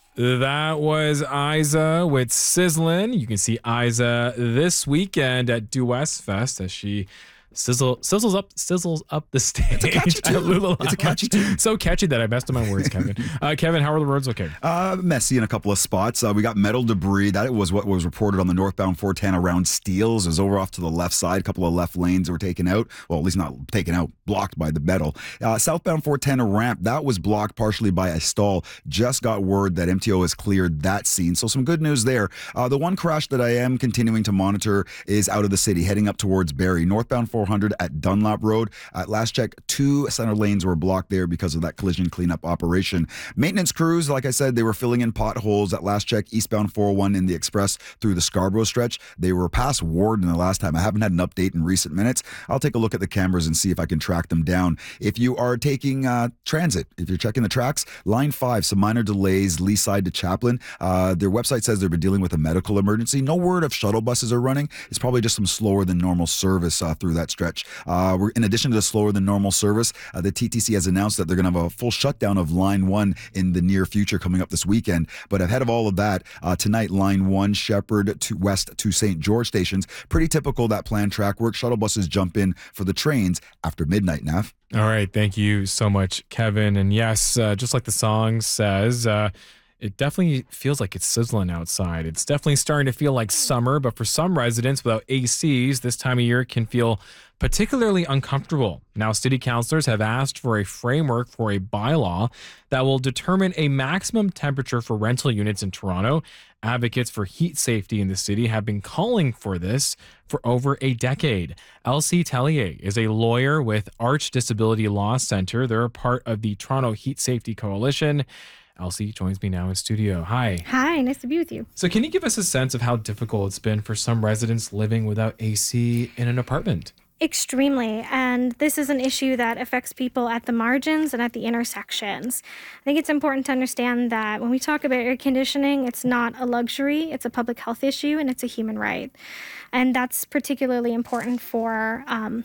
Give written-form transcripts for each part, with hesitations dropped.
That was Isa with Sizzlin'. You can see Isa this weekend at Due West Fest as she sizzles up the stage. It's a catchy at tune. Lula It's a Lounge. catchy tune. So catchy that I messed up my words, Kevin. Kevin, how are the roads okay? Messy in a couple of spots. We got metal debris. That was what was reported on the northbound 410 around Steeles. It was over off to the left side. A couple of left lanes were taken out. Well, at least not taken out, blocked by the metal. Southbound 410 ramp, that was blocked partially by a stall. Just got word that MTO has cleared that scene. So some good news there. The one crash that I am continuing to monitor is out of the city, heading up towards Barrie. Northbound 400 at Dunlop Road. At last check, 2 center lanes were blocked there because of that collision cleanup operation. Maintenance crews, like I said, they were filling in potholes at last check, eastbound 401 in the express through the Scarborough stretch. They were past Warden the last time. I haven't had an update in recent minutes. I'll take a look at the cameras and see if I can track them down. If you are taking transit, if you're checking the tracks, line 5, some minor delays, Lee side to Chaplin. Their website says they've been dealing with a medical emergency. No word if shuttle buses are running. It's probably just some slower than normal service through that stretch. We're in addition to the slower than normal service, the TTC has announced that they're going to have a full shutdown of Line 1 in the near future coming up this weekend. But ahead of all of that, tonight, Line 1, Shepherd to West to St. George stations. Pretty typical that planned track work. Shuttle buses jump in for the trains after midnight, Nav. All right. Thank you so much, Kevin. And yes, just like the song says, it definitely feels like it's sizzling outside. It's definitely starting to feel like summer, but for some residents without ACs, this time of year can feel particularly uncomfortable. Now, city councilors have asked for a framework for a bylaw that will determine a maximum temperature for rental units in Toronto. Advocates for heat safety in the city have been calling for this for over a decade. Elsie Tellier is a lawyer with Arch Disability Law Center. They're a part of the Toronto Heat Safety Coalition. Elsie joins me now in studio. Hi. Hi, nice to be with you. So can you give us a sense of how difficult it's been for some residents living without AC in an apartment? Extremely. And this is an issue that affects people at the margins and at the intersections. I think it's important to understand that when we talk about air conditioning, it's not a luxury, it's a public health issue, and it's a human right. And that's particularly important for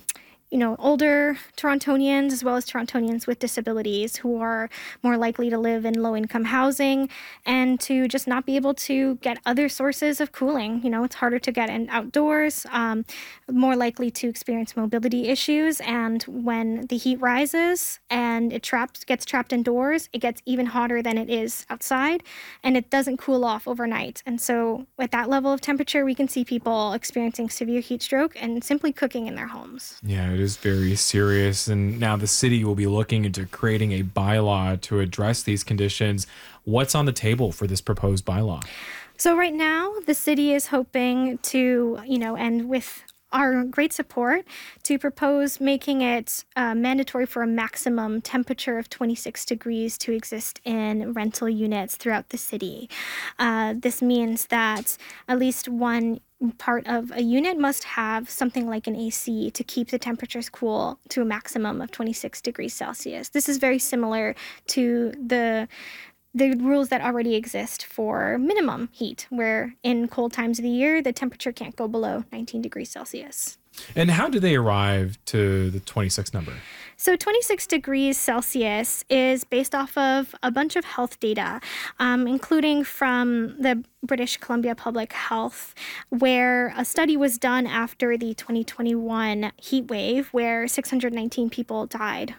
older Torontonians as well as Torontonians with disabilities who are more likely to live in low-income housing and to just not be able to get other sources of cooling. It's harder to get in outdoors, more likely to experience mobility issues. And when the heat rises and it gets trapped indoors, it gets even hotter than it is outside, and it doesn't cool off overnight. And so at that level of temperature, we can see people experiencing severe heat stroke and simply cooking in their homes. Yeah, it is very serious. And now the city will be looking into creating a bylaw to address these conditions. What's on the table for this proposed bylaw? So right now, the city is hoping to, and with our great support, to propose making it mandatory for a maximum temperature of 26 degrees to exist in rental units throughout the city. This means that at least one part of a unit must have something like an AC to keep the temperatures cool to a maximum of 26 degrees Celsius. This is very similar to the rules that already exist for minimum heat, where in cold times of the year, the temperature can't go below 19 degrees Celsius. And how do they arrive to the 26 number? So 26 degrees Celsius is based off of a bunch of health data, including from the British Columbia Public Health, where a study was done after the 2021 heat wave, where 619 people died,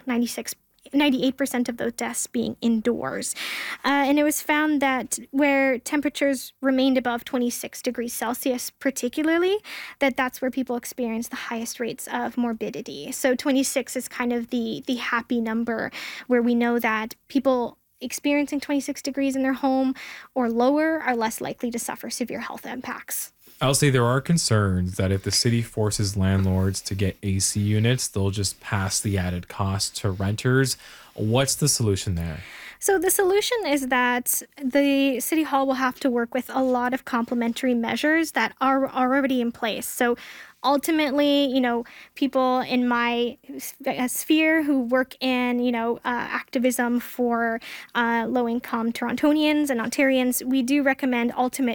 98% of those deaths being indoors. And it was found that where temperatures remained above 26 degrees Celsius particularly, that's where people experience the highest rates of morbidity. So 26 is kind of the happy number where we know that people experiencing 26 degrees in their home or lower are less likely to suffer severe health impacts. Elsie, there are concerns that if the city forces landlords to get AC units, they'll just pass the added cost to renters. What's the solution there? So the solution is that the City Hall will have to work with a lot of complementary measures that are already in place. So ultimately, people in my sphere who work in, activism for low-income Torontonians and Ontarians, we do recommend